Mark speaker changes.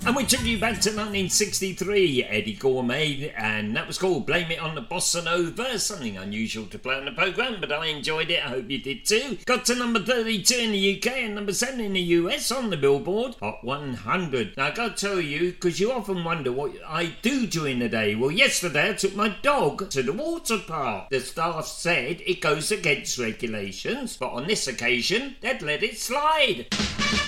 Speaker 1: And we took you back to 1963, Eddie Gourmet, and that was called Blame It on the Bossa Nova. Something unusual to play on the programme, but I enjoyed it. I hope you did too. Got to number 32 in the UK and number 7 in the US on the Billboard Hot 100. Now, I got to tell you, because you often wonder what I do during the day. Well, yesterday I took my dog to the water park. The staff said it goes against regulations, but on this occasion, they'd let it slide.